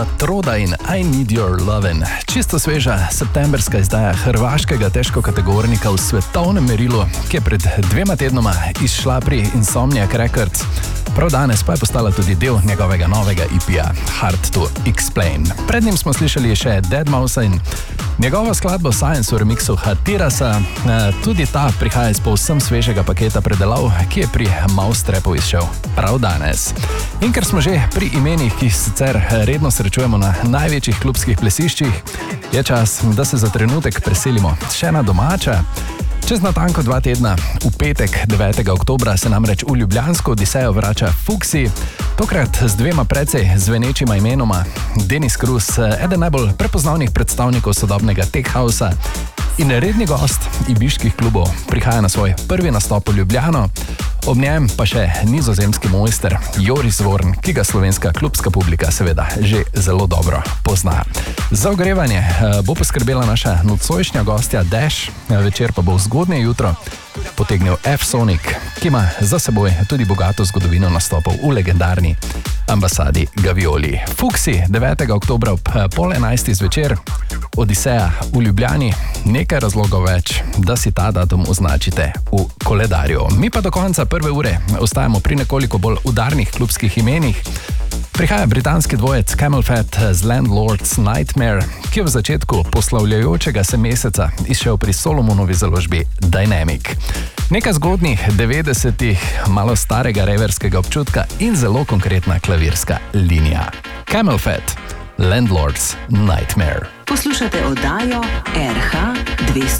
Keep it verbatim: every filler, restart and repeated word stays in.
Matroda in I Need Your Lovin'. Čisto sveža septemberska izdaja hrvaškega težkokategornika v svetovnem merilu, ki je pred dvema tednoma izšla pri Insomniac Records. Prav danes pa je postala tudi del njegovega novega E P-ja Hard to Explain. Pred njim smo slišali še deadmau5in njegovo skladbo Science v remixu Hatirasa. Tudi ta prihaja iz povsem svežega paketa predelav, ki je pri Mousetrapu izšel prav danes. In ker smo že pri imenih, ki sicer redno srečujemo na največjih klubskih plesiščih, je čas, da se za trenutek preselimo še na domača. Čez natanko dva tedna, v petek devetega oktobra, se namreč v ljubljansko Odisejo vrača Fuksi, tokrat z dvema precej zvenečima imenoma. Denis Krus, eden najbolj prepoznavnih predstavnikov sodobnega tech housea in redni gost ibiških klubov, prihaja na svoj prvi nastop v Ljubljano. Ob njem pa še nizozemski mojster Joris Vorn, ki ga slovenska klubska publika seveda že zelo dobro pozna. Za ogrevanje bo poskrbela naša nocojšnja gostja Dash, večer pa bo zgodnje jutro potegnil F-Sonic, ki ima za seboj tudi bogato zgodovino nastopov v legendarni ambasadi Gavioli. Fuksi devetega oktobra ob pol enajstih zvečer, Odiseja v Ljubljani, nekaj razlogov več, da si ta datum označite v koledarju. Mi pa do konca prve ure ostajamo pri nekoliko bolj udarnih klubskih imenih. Prihaja britanski dvojec Camel Fat z Landlord's Nightmare, ki je v začetku poslavljajočega se meseca izšel pri Solomonovi založbi Dynamic. Nekaj zgodnjih devetdesetih, malo starega reverskega občutka in zelo konkretna klavirska linija. Camel Fat, Landlord's Nightmare. Poslušate oddajo R H dvesto.